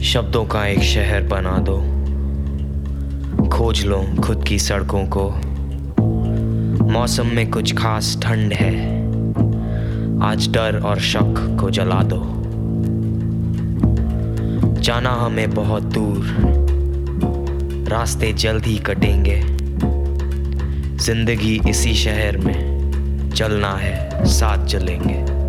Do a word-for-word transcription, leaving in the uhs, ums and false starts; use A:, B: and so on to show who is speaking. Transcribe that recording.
A: शब्दों का एक शहर बना दो, खोज लो खुद की सड़कों को। मौसम में कुछ खास ठंड है, आज डर और शक को जला दो। जाना हमें बहुत दूर, रास्ते जल्द ही कटेंगे। जिंदगी इसी शहर में, चलना है साथ चलेंगे।